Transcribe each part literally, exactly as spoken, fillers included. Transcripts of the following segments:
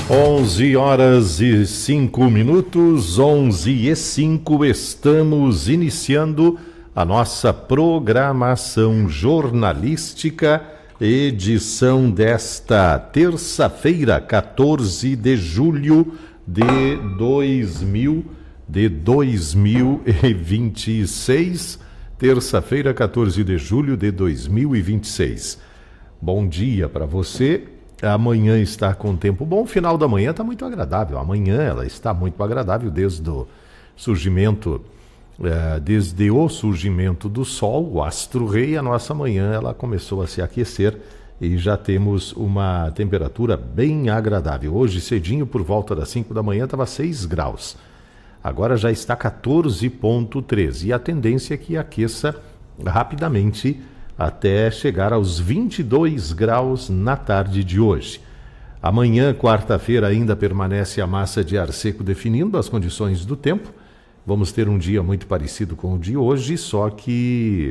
onze horas e cinco minutos, onze e cinco, estamos iniciando a nossa programação jornalística, edição desta terça-feira, quatorze de julho de dois mil, de dois mil e vinte e seis, terça-feira, quatorze de julho de dois mil e vinte e seis. Bom dia para você. Amanhã está com tempo bom, o final da manhã está muito agradável. Amanhã ela está muito agradável desde o surgimento, eh, desde o surgimento do sol, o astro-rei. A nossa manhã ela começou a se aquecer e já temos uma temperatura bem agradável. Hoje cedinho, por volta das cinco da manhã, estava seis graus. Agora já está quatorze vírgula três e a tendência é que aqueça rapidamente até chegar aos vinte e dois graus na tarde de hoje. Amanhã, quarta-feira, ainda permanece a massa de ar seco definindo as condições do tempo. Vamos ter um dia muito parecido com o de hoje, só que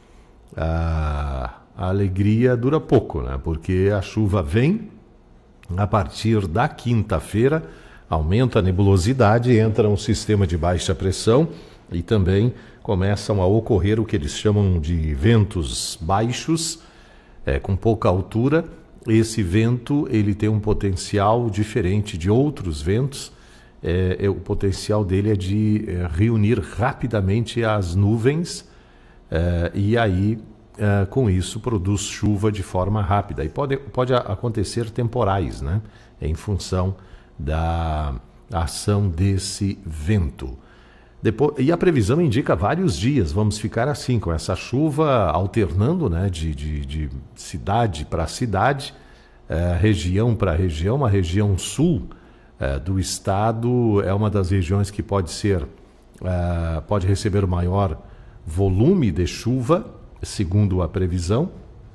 a, a alegria dura pouco, né? Porque a chuva vem a partir da quinta-feira, aumenta a nebulosidade, entra um sistema de baixa pressão e também começam a ocorrer o que eles chamam de ventos baixos, é, com pouca altura. Esse vento ele tem um potencial diferente de outros ventos. É, é, o potencial dele é de é, reunir rapidamente as nuvens é, e aí, é, com isso, produz chuva de forma rápida. E pode, pode acontecer temporais, né? Em função da ação desse vento. Depois, e a previsão indica vários dias, vamos ficar assim, com essa chuva alternando, né, de, de, de cidade para cidade, é, região para região. A região sul é, do estado é uma das regiões que pode ser, é, pode receber o maior volume de chuva, segundo a previsão,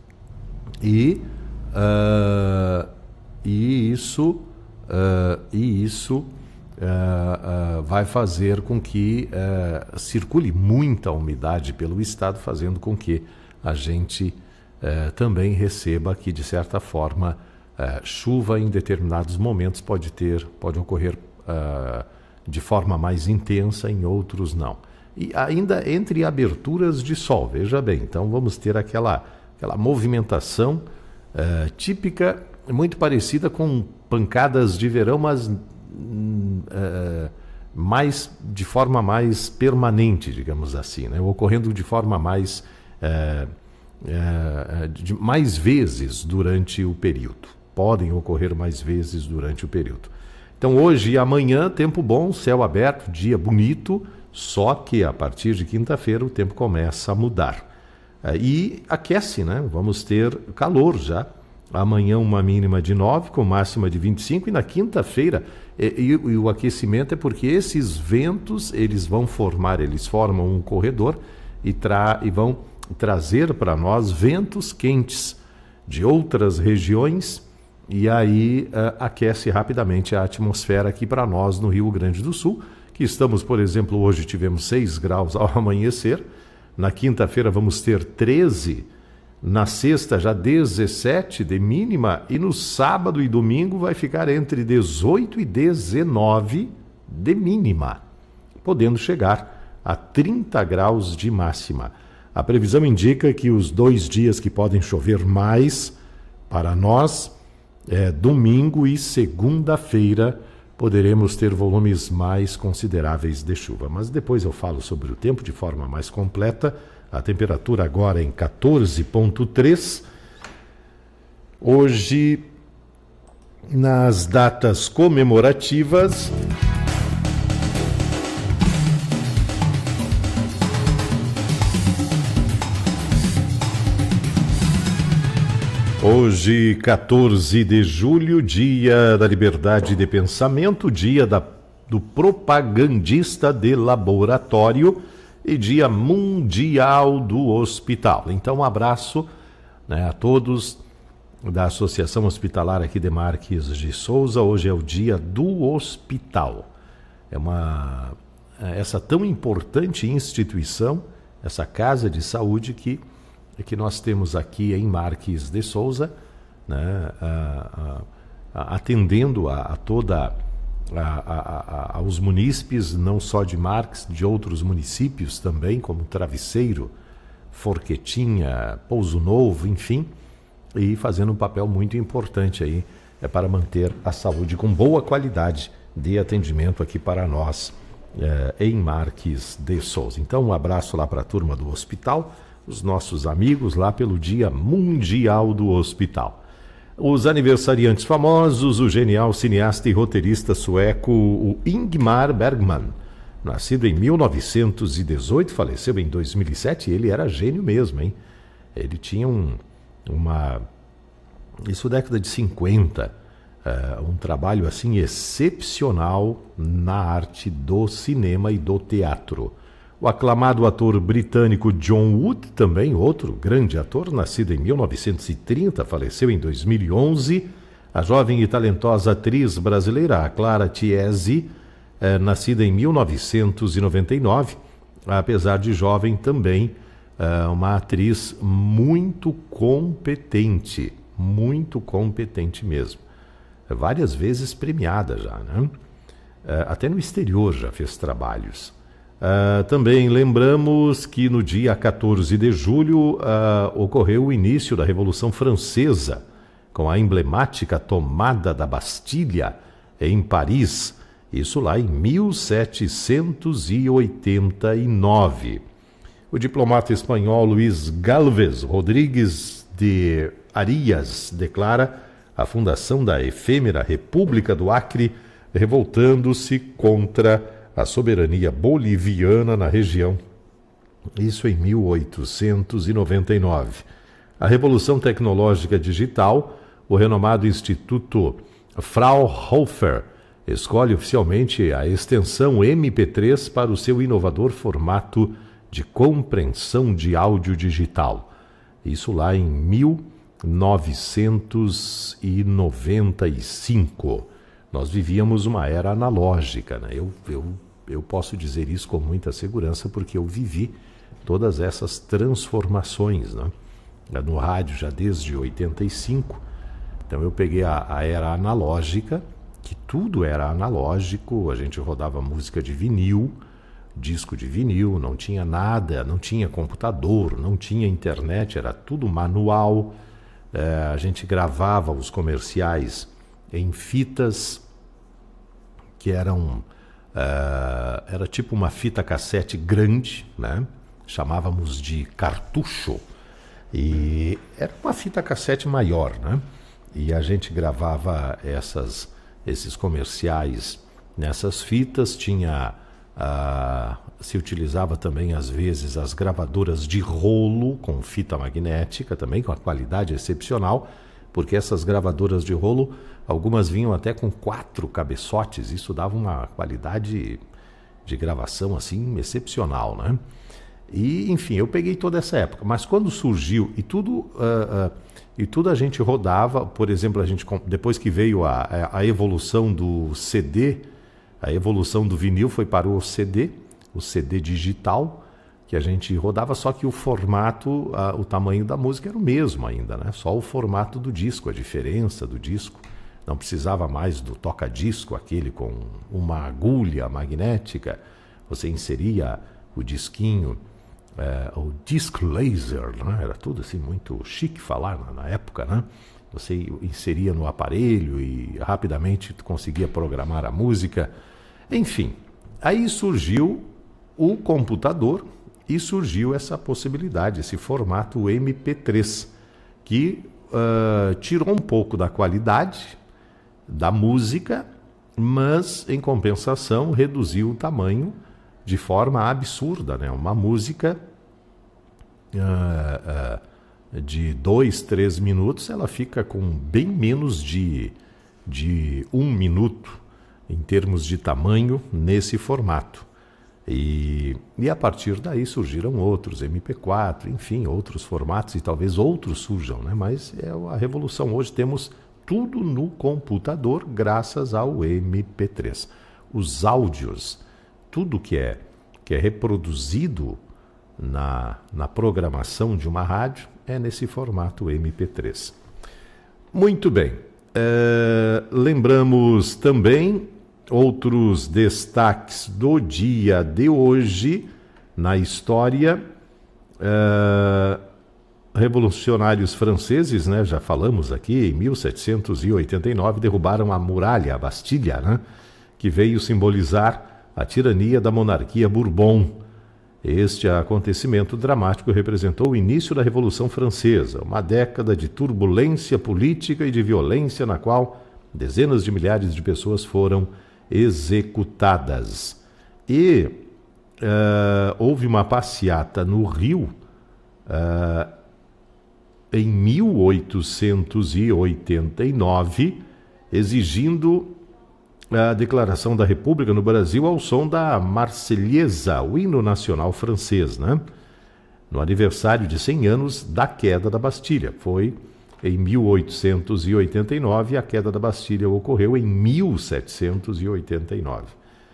e, uh, e isso, uh, e isso Uh, uh, vai fazer com que uh, circule muita umidade pelo estado, fazendo com que a gente uh, também receba aqui, de certa forma, uh, chuva em determinados momentos pode ter, pode ocorrer uh, de forma mais intensa, em outros não. E ainda entre aberturas de sol, veja bem, então vamos ter aquela, aquela movimentação uh, típica, muito parecida com pancadas de verão, mas Uh, mais de forma mais permanente, digamos assim, né? Ocorrendo de forma mais uh, uh, de mais vezes durante o período. Podem ocorrer mais vezes durante o período. Então hoje e amanhã, tempo bom, céu aberto, dia bonito, só que a partir de quinta-feira o tempo começa a mudar. Uh, e aquece, né? Vamos ter calor já. Amanhã uma mínima de nove, com máxima de vinte e cinco, e na quinta-feira, e, e, e o aquecimento é porque esses ventos, eles vão formar, eles formam um corredor e, tra, e vão trazer para nós ventos quentes de outras regiões, e aí uh, aquece rapidamente a atmosfera aqui para nós no Rio Grande do Sul, que estamos, por exemplo, hoje tivemos seis graus ao amanhecer, na quinta-feira vamos ter treze, na sexta já dezessete de mínima e no sábado e domingo vai ficar entre dezoito e dezenove de mínima, podendo chegar a trinta graus de máxima. A previsão indica que os dois dias que podem chover mais para nós é domingo e segunda-feira. Poderemos ter volumes mais consideráveis de chuva, mas depois eu falo sobre o tempo de forma mais completa. A temperatura agora em quatorze vírgula três. Hoje, nas datas comemorativas, hoje, quatorze de julho, dia da liberdade de pensamento, dia da, do propagandista de laboratório, e Dia Mundial do Hospital. Então, um abraço, né, a todos da Associação Hospitalar aqui de Marques de Souza. Hoje é o Dia do Hospital. É uma, essa tão importante instituição, essa casa de saúde que, que nós temos aqui em Marques de Souza, né, a, a, atendendo a, a toda a, a, a, aos munícipes, não só de Marques, de outros municípios também, como Travesseiro, Forquetinha, Pouso Novo, enfim, e fazendo um papel muito importante aí é para manter a saúde com boa qualidade de atendimento aqui para nós é, em Marques de Souza. Então, um abraço lá para a turma do hospital, os nossos amigos lá pelo Dia Mundial do Hospital. Os aniversariantes famosos, o genial cineasta e roteirista sueco o Ingmar Bergman, nascido em mil novecentos e dezoito, faleceu em dois mil e sete, ele era gênio mesmo, hein? Ele tinha um, uma... Isso década de cinquenta, uh, um trabalho assim excepcional na arte do cinema e do teatro. O aclamado ator britânico John Wood, também outro grande ator, nascido em mil novecentos e trinta, faleceu em dois mil e onze. A jovem e talentosa atriz brasileira, a Clara Chiesi, uh, nascida em mil novecentos e noventa e nove, apesar de jovem também, uh, uma atriz muito competente. Muito competente mesmo. Várias vezes premiada já, né? Até no exterior já fez trabalhos. Uh, também lembramos que no dia quatorze de julho uh, ocorreu o início da Revolução Francesa, com a emblemática tomada da Bastilha em Paris, isso lá em mil setecentos e oitenta e nove. O diplomata espanhol Luís Galvez Rodrigues de Arias declara a fundação da efêmera República do Acre, revoltando-se contra a soberania boliviana na região. Isso em mil oitocentos e noventa e nove. A Revolução Tecnológica Digital, o renomado Instituto Fraunhofer escolhe oficialmente a extensão M P três para o seu inovador formato de compreensão de áudio digital. Isso lá em mil novecentos e noventa e cinco. Nós vivíamos uma era analógica, né? Eu, eu, eu posso dizer isso com muita segurança porque eu vivi todas essas transformações, né? No rádio já desde oitenta e cinco. Então eu peguei a, a era analógica, que tudo era analógico, a gente rodava música de vinil, disco de vinil, não tinha nada, não tinha computador, não tinha internet, era tudo manual. É, a gente gravava os comerciais em fitas que eram uh, era tipo uma fita cassete grande, né? Chamávamos de cartucho, e era uma fita cassete maior, né? E a gente gravava essas, esses comerciais nessas fitas. Tinha uh, se utilizava também às vezes as gravadoras de rolo com fita magnética também, com a qualidade excepcional, porque essas gravadoras de rolo, algumas vinham até com quatro cabeçotes, isso dava uma qualidade de gravação assim excepcional, né? E, enfim, eu peguei toda essa época, mas quando surgiu, e tudo, uh, uh, e tudo a gente rodava, por exemplo, a gente, depois que veio a, a evolução do C D, a evolução do vinil foi para o C D, o C D digital, que a gente rodava, só que o formato, a, o tamanho da música era o mesmo ainda, né? Só o formato do disco, a diferença do disco. Não precisava mais do toca-disco, aquele com uma agulha magnética. Você inseria o disquinho, é, o disc laser, né? Era tudo assim muito chique falar na, na época, né? Você inseria no aparelho e rapidamente conseguia programar a música. Enfim, aí surgiu o computador e surgiu essa possibilidade, esse formato M P três, que uh, tirou um pouco da qualidade da música, mas, em compensação, reduziu o tamanho de forma absurda, né? Uma música uh, uh, de dois, três minutos, ela fica com bem menos de, de um minuto em termos de tamanho nesse formato. E, e a partir daí surgiram outros, M P quatro, enfim, outros formatos, e talvez outros surjam, né? Mas é a revolução. Hoje temos tudo no computador graças ao M P três. Os áudios, tudo que é, que é reproduzido na, na programação de uma rádio é nesse formato M P três. Muito bem. Uh, lembramos também outros destaques do dia de hoje na história. Uh, revolucionários franceses, né, já falamos aqui, em mil setecentos e oitenta e nove derrubaram a muralha, a Bastilha, né, que veio simbolizar a tirania da monarquia Bourbon. Este acontecimento dramático representou o início da Revolução Francesa, uma década de turbulência política e de violência na qual dezenas de milhares de pessoas foram executadas. E uh, houve uma passeata no Rio uh, em mil oitocentos e oitenta e nove, exigindo a declaração da República no Brasil ao som da Marselhesa, o hino nacional francês, né? No aniversário de cem anos da queda da Bastilha. Foi em mil oitocentos e oitenta e nove, a queda da Bastilha ocorreu em mil setecentos e oitenta e nove.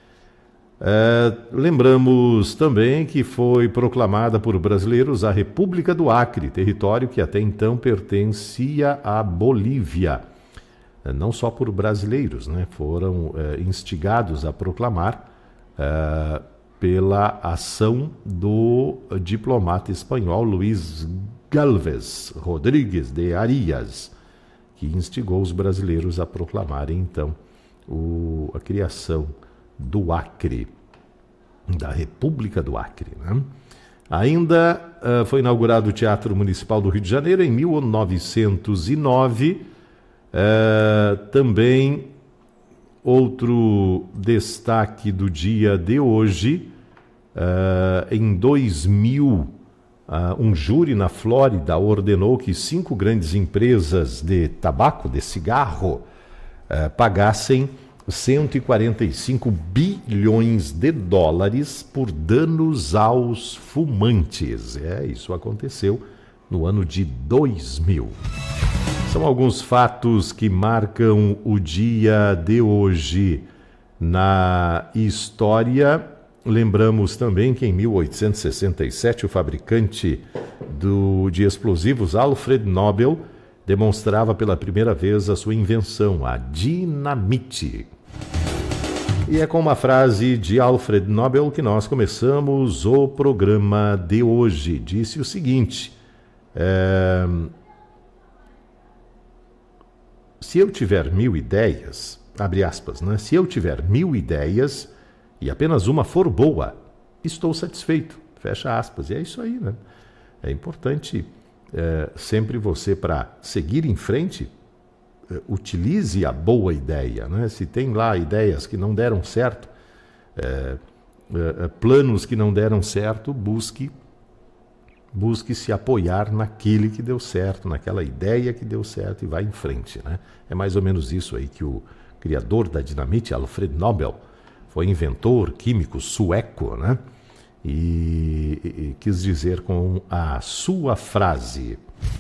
É, lembramos também que foi proclamada por brasileiros a República do Acre, território que até então pertencia à Bolívia. Não só por brasileiros, né? Foram é, instigados a proclamar é, pela ação do diplomata espanhol Luís Galvez Rodrigues de Arias, que instigou os brasileiros a proclamarem, então, o, a criação do Acre, da República do Acre, né? Ainda uh, foi inaugurado o Teatro Municipal do Rio de Janeiro em mil novecentos e nove. Uh, também outro destaque do dia de hoje, uh, em dois mil, uh, um júri na Flórida ordenou que cinco grandes empresas de tabaco, de cigarro, uh, pagassem cento e quarenta e cinco bilhões de dólares por danos aos fumantes. É, isso aconteceu no ano de dois mil. São alguns fatos que marcam o dia de hoje na história. Lembramos também que em mil oitocentos e sessenta e sete o fabricante do, de explosivos Alfred Nobel demonstrava pela primeira vez a sua invenção, a dinamite. E é com uma frase de Alfred Nobel que nós começamos o programa de hoje. Disse o seguinte: é... se eu tiver mil ideias, abre aspas, né? Se eu tiver mil ideias e apenas uma for boa, estou satisfeito, fecha aspas. E é isso aí, né? É importante é, sempre você, para seguir em frente, é, utilize a boa ideia, né? Se tem lá ideias que não deram certo, é, é, planos que não deram certo, busque Busque se apoiar naquele que deu certo, naquela ideia que deu certo e vá em frente, né? É mais ou menos isso aí que o criador da dinamite, Alfred Nobel, foi inventor químico sueco, né? E, e, e quis dizer com a sua frase.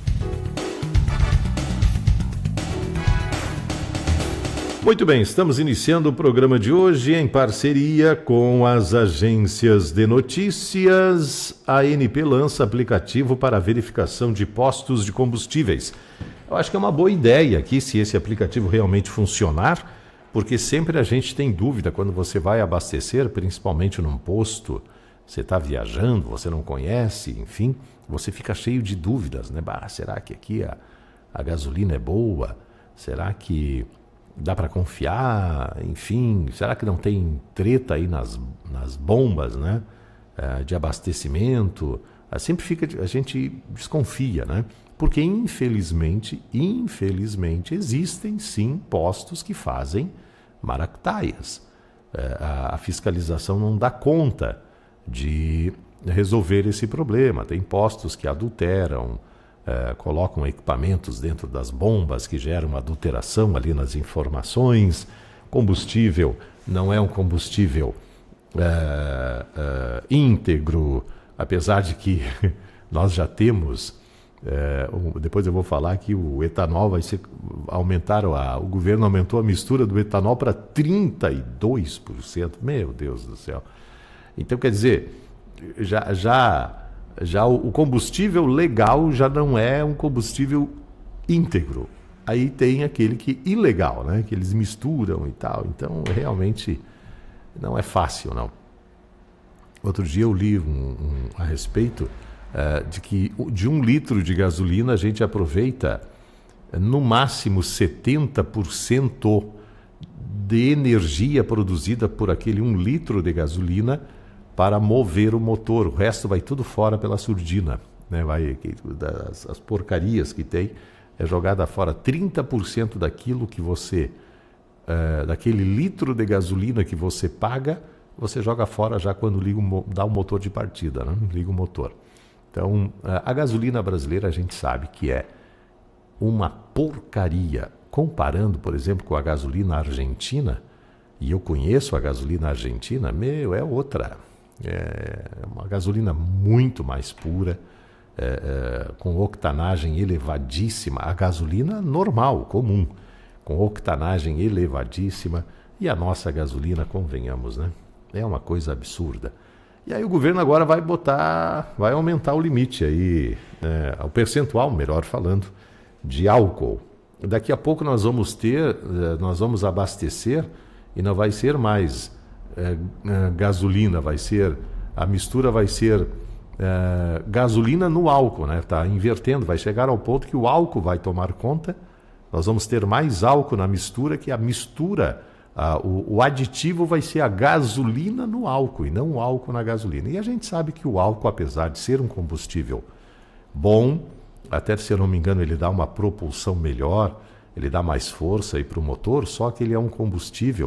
Muito bem, estamos iniciando o programa de hoje em parceria com as agências de notícias. A A N P lança aplicativo para verificação de postos de combustíveis. Eu acho que é uma boa ideia aqui, se esse aplicativo realmente funcionar, porque sempre a gente tem dúvida quando você vai abastecer, principalmente num posto, você está viajando, você não conhece, enfim, você fica cheio de dúvidas, né? Bah, será que aqui a, a gasolina é boa? Será que dá para confiar? Enfim, será que não tem treta aí nas, nas bombas, né? É, de abastecimento? É, sempre fica, a gente desconfia, né? Porque infelizmente, infelizmente, existem sim postos que fazem maracutaias. É, a, a fiscalização não dá conta de resolver esse problema. Tem postos que adulteram, É, colocam equipamentos dentro das bombas que geram adulteração ali nas informações. Combustível não é um combustível é, é, íntegro, apesar de que nós já temos, é, um, depois eu vou falar que o etanol vai ser, aumentaram a, o governo aumentou a mistura do etanol para trinta e dois por cento, meu Deus do céu. Então, quer dizer, já... já Já o combustível legal já não é um combustível íntegro. Aí tem aquele que ilegal, né? Que eles misturam e tal. Então, realmente, não é fácil, não. Outro dia eu li um, um, a respeito uh, de que de um litro de gasolina a gente aproveita uh, no máximo setenta por cento de energia produzida por aquele um litro de gasolina para mover o motor. O resto vai tudo fora pela surdina, né? Vai, das, as porcarias que tem, é jogada fora. Trinta por cento daquilo que você, uh, daquele litro de gasolina que você paga, você joga fora já quando liga o, dá o motor de partida, né? Liga o motor. Então, uh, a gasolina brasileira a gente sabe que é uma porcaria. Comparando, por exemplo, com a gasolina argentina, e eu conheço a gasolina argentina, meu, é outra. É uma gasolina muito mais pura, é, é, com octanagem elevadíssima. A gasolina normal, comum, com octanagem elevadíssima. E a nossa gasolina, convenhamos, né? É uma coisa absurda. E aí o governo agora vai botar, vai aumentar o limite aí, é, o percentual, melhor falando, de álcool. Daqui a pouco nós vamos ter, nós vamos abastecer e não vai ser mais é, gasolina, vai ser, a mistura vai ser é, gasolina no álcool, né? Tá invertendo, vai chegar ao ponto que o álcool vai tomar conta, nós vamos ter mais álcool na mistura que a mistura, a, o, o aditivo vai ser a gasolina no álcool e não o álcool na gasolina. E a gente sabe que o álcool, apesar de ser um combustível bom, até se eu não me engano ele dá uma propulsão melhor, ele dá mais força para o motor, só que ele é um combustível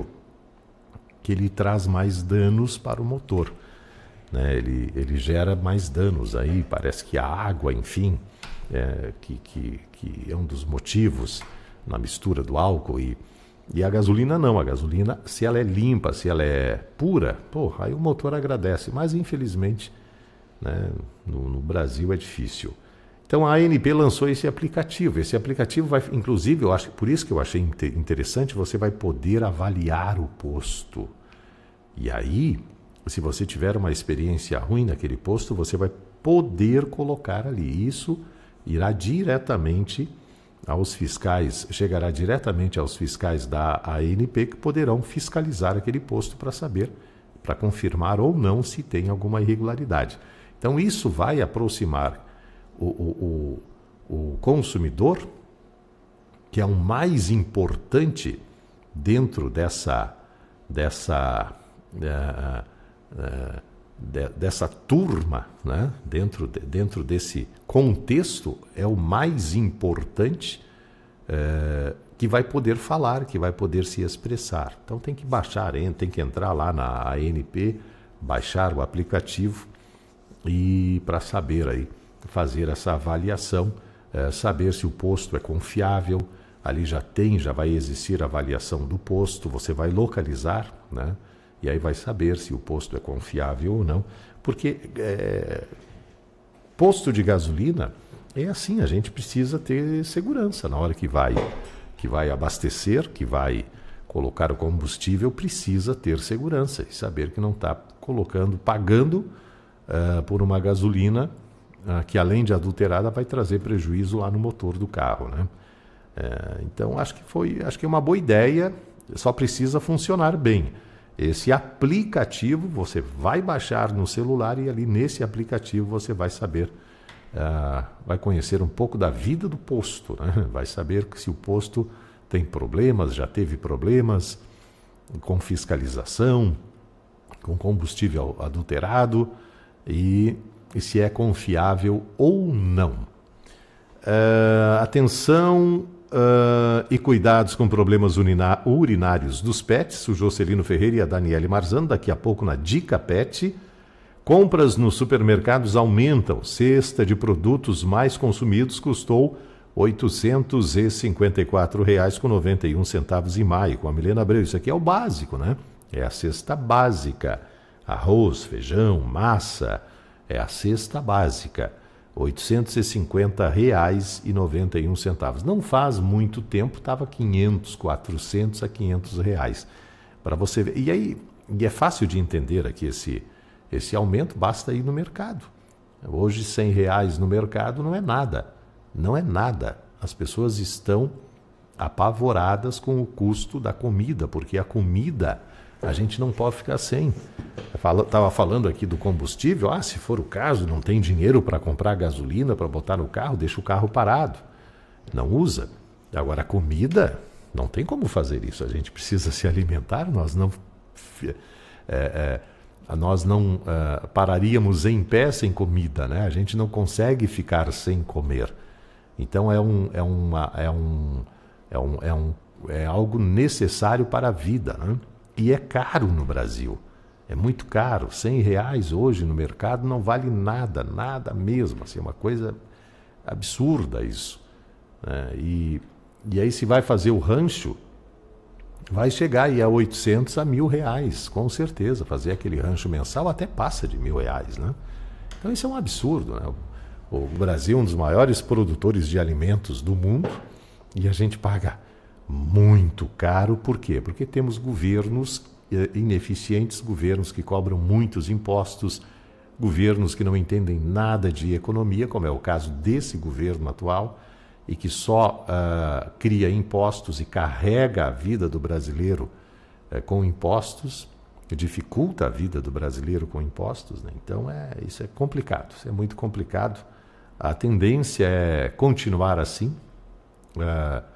que ele traz mais danos para o motor, né? Ele, ele gera mais danos aí, parece que a água, enfim, é, que, que, que é um dos motivos na mistura do álcool. E, e a gasolina não, a gasolina, se ela é limpa, se ela é pura, pô, aí o motor agradece, mas infelizmente, né, no, no Brasil é difícil. Então a ANP lançou esse aplicativo. Esse aplicativo vai, inclusive, eu acho, por isso que eu achei interessante, você vai poder avaliar o posto. E aí, se você tiver uma experiência ruim naquele posto, você vai poder colocar ali. Isso irá diretamente aos fiscais, chegará diretamente aos fiscais da ANP que poderão fiscalizar aquele posto para saber, para confirmar ou não se tem alguma irregularidade. Então isso vai aproximar O, o, o, o consumidor, que é o mais importante dentro dessa, dessa, uh, uh, de, dessa turma, né? dentro, de, dentro desse contexto, é o mais importante uh, que vai poder falar, que vai poder se expressar. Então tem que baixar, tem que entrar lá na ANP, baixar o aplicativo e para saber aí, fazer essa avaliação, é, saber se o posto é confiável. Ali já tem, já vai existir a avaliação do posto, você vai localizar, né? E aí vai saber se o posto é confiável ou não, porque é, posto de gasolina é assim, a gente precisa ter segurança na hora que vai, que vai abastecer, que vai colocar o combustível, precisa ter segurança e saber que não está colocando, pagando uh, por uma gasolina que além de adulterada vai trazer prejuízo lá no motor do carro, né? É, então acho que foi, acho que é uma boa ideia, só precisa funcionar bem. Esse aplicativo você vai baixar no celular e ali nesse aplicativo você vai saber, uh, vai conhecer um pouco da vida do posto, né? Vai saber se o posto tem problemas, já teve problemas com fiscalização, com combustível adulterado e e se é confiável ou não. Uh, atenção uh, e cuidados com problemas urina- urinários dos pets, o Jocelino Ferreira e a Daniele Marzano, daqui a pouco na Dica Pet. Compras nos supermercados aumentam. Cesta de produtos mais consumidos custou oitocentos e cinquenta e quatro reais com noventa e um centavos em maio, com a Milena Abreu. Isso aqui é o básico, né? É a cesta básica. Arroz, feijão, massa... É a cesta básica, oitocentos e cinquenta reais e noventa e um centavos. Não faz muito tempo, estava quinhentos, quatrocentos a quinhentos reais. Para você ver. E aí, e é fácil de entender aqui esse, esse aumento, basta ir no mercado. Hoje, cem reais no mercado não é nada. Não é nada. As pessoas estão apavoradas com o custo da comida, porque a comida a gente não pode ficar sem. Estava falando aqui do combustível, ah, se for o caso, não tem dinheiro para comprar gasolina, para botar no carro, deixa o carro parado, não usa. Agora a comida, não tem como fazer isso, a gente precisa se alimentar, nós não, é, é, nós não é, pararíamos em pé sem comida, né? A gente não consegue ficar sem comer. Então é, um, é, uma, é, um, é, um, é, um, é algo necessário para a vida, né? E é caro no Brasil, é muito caro, cem reais hoje no mercado não vale nada, nada mesmo, assim, é uma coisa absurda isso. Né? E, e aí se vai fazer o rancho, vai chegar aí a oitocentos a mil reais, com certeza, fazer aquele rancho mensal até passa de mil reais, né? Então isso é um absurdo, né? O, o Brasil é um dos maiores produtores de alimentos do mundo e a gente paga muito caro, por quê? Porque temos governos ineficientes, governos que cobram muitos impostos, governos que não entendem nada de economia, como é o caso desse governo atual, e que só uh, cria impostos e carrega a vida do brasileiro uh, com impostos, dificulta a vida do brasileiro com impostos, né? Então é, isso é complicado, isso é muito complicado. A tendência é continuar assim, uh,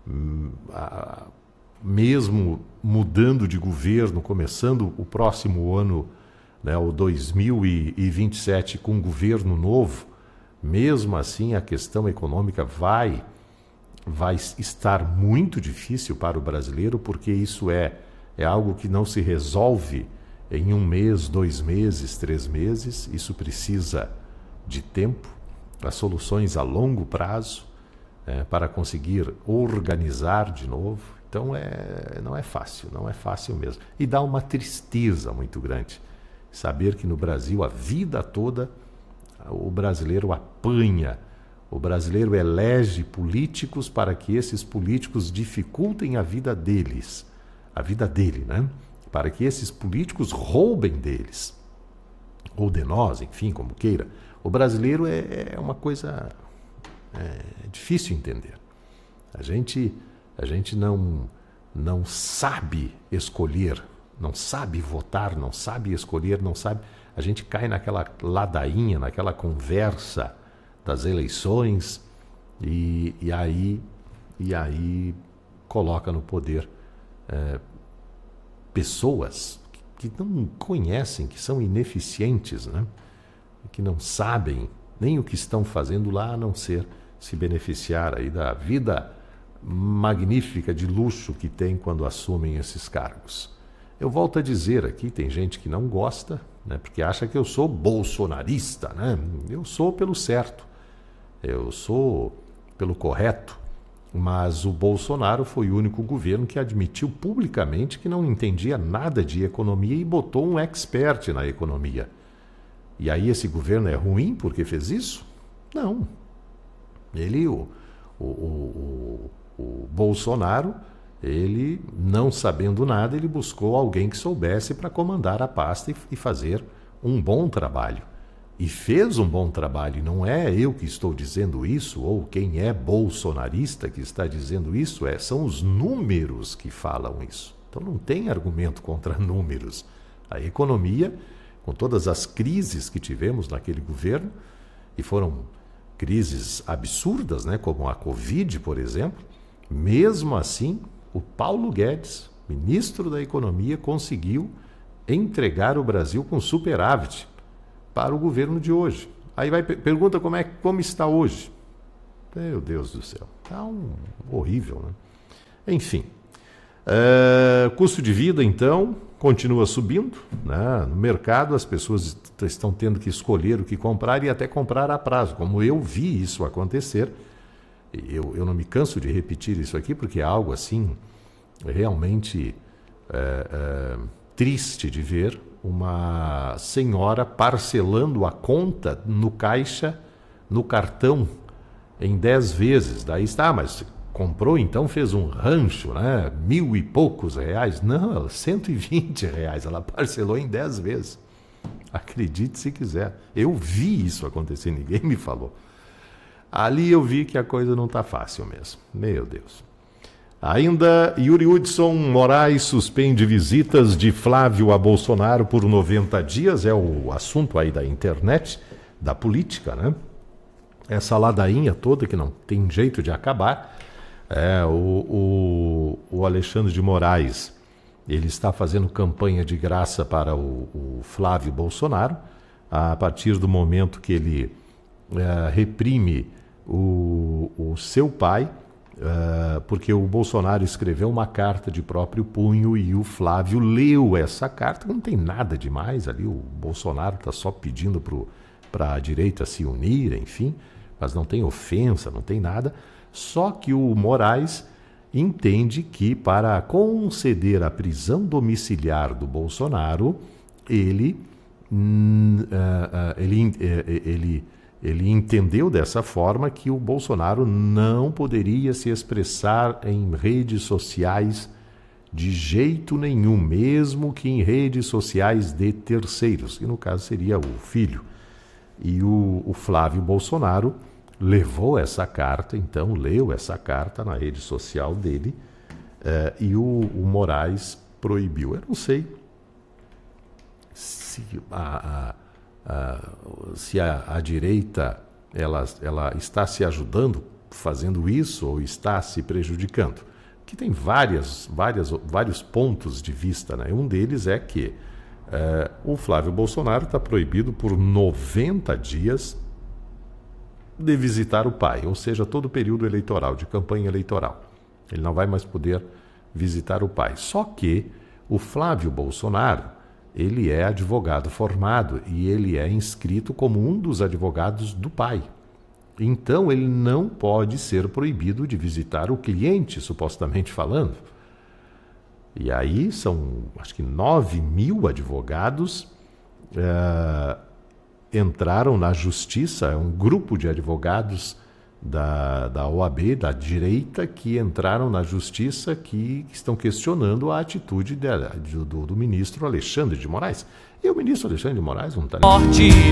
mesmo mudando de governo, começando o próximo ano, né, o dois mil e vinte e sete, com um governo novo, mesmo assim a questão econômica vai, vai estar muito difícil para o brasileiro, porque isso é, é algo que não se resolve em um mês, dois meses, três meses, isso precisa de tempo, as soluções a longo prazo, É, para conseguir organizar de novo. Então é, não é fácil, não é fácil mesmo. E dá uma tristeza muito grande saber que no Brasil a vida toda o brasileiro apanha, o brasileiro elege políticos para que esses políticos dificultem a vida deles, a vida dele, né? Para que esses políticos roubem deles, ou de nós, enfim, como queira. O brasileiro é, é uma coisa... É difícil entender. A gente, a gente não, não sabe escolher, não sabe votar, não sabe escolher, não sabe... A gente cai naquela ladainha, naquela conversa das eleições e, e, aí, e aí coloca no poder é, pessoas que, que não conhecem, que são ineficientes, né? Que não sabem nem o que estão fazendo lá, a não ser se beneficiar aí da vida magnífica de luxo que tem quando assumem esses cargos. Eu volto a dizer aqui, tem gente que não gosta, né, porque acha que eu sou bolsonarista, né? Eu sou pelo certo, eu sou pelo correto, mas o Bolsonaro foi o único governo que admitiu publicamente que não entendia nada de economia e botou um expert na economia. E aí esse governo é ruim porque fez isso? Não. Ele, o, o, o, o Bolsonaro, ele, não sabendo nada, ele buscou alguém que soubesse para comandar a pasta e, e fazer um bom trabalho. E fez um bom trabalho, não é eu que estou dizendo isso, ou quem é bolsonarista que está dizendo isso, é, são os números que falam isso. Então não tem argumento contra números. A economia, com todas as crises que tivemos naquele governo, e foram crises absurdas, né, como a Covid, por exemplo, mesmo assim, o Paulo Guedes, ministro da Economia, conseguiu entregar o Brasil com superávit para o governo de hoje. Aí vai pergunta como, é, como está hoje. Meu Deus do céu, está um, horrível, né? Enfim, é, custo de vida, então, continua subindo, né? No mercado as pessoas estão tendo que escolher o que comprar e até comprar a prazo, como eu vi isso acontecer. Eu, eu não me canso de repetir isso aqui, porque é algo assim realmente é, é, triste de ver uma senhora parcelando a conta no caixa, no cartão, em dez vezes. Daí está, mas comprou, então fez um rancho, né? Mil e poucos reais. Não, cento e vinte reais. Ela parcelou em dez vezes. Acredite se quiser. Eu vi isso acontecer, ninguém me falou. Ali eu vi que a coisa não está fácil mesmo. Meu Deus. Ainda, Yuri Hudson Moraes suspende visitas de Flávio a Bolsonaro por noventa dias, é o assunto aí da internet, da política, né? Essa ladainha toda que não tem jeito de acabar. É, o, o, o Alexandre de Moraes, ele está fazendo campanha de graça para o, o Flávio Bolsonaro, a partir do momento que ele é, reprime o, o seu pai, Uh, porque o Bolsonaro escreveu uma carta de próprio punho e o Flávio leu essa carta. Não tem nada demais ali, o Bolsonaro está só pedindo para a direita se unir, enfim, mas não tem ofensa, não tem nada. Só que o Moraes entende que para conceder a prisão domiciliar do Bolsonaro, ele, hum, uh, uh, ele, uh, ele Ele entendeu dessa forma que o Bolsonaro não poderia se expressar em redes sociais de jeito nenhum, mesmo que em redes sociais de terceiros, que no caso seria o filho. E o, o Flávio Bolsonaro levou essa carta, então leu essa carta na rede social dele, eh, e o, o Moraes proibiu. Eu não sei se a... a Uh, se a, a direita ela, ela está se ajudando fazendo isso ou está se prejudicando. Que tem várias, várias, vários pontos de vista, né? Um deles é que uh, o Flávio Bolsonaro está proibido por noventa dias de visitar o pai, ou seja, todo o período eleitoral, de campanha eleitoral. Ele não vai mais poder visitar o pai. Só que o Flávio Bolsonaro, ele é advogado formado e ele é inscrito como um dos advogados do pai. Então, ele não pode ser proibido de visitar o cliente, supostamente falando. E aí são, acho que nove mil advogados uh, entraram na justiça, é um grupo de advogados da, da O A B, da direita, que entraram na justiça, que estão questionando a atitude de, do, do ministro Alexandre de Moraes. E o ministro Alexandre de Moraes não está...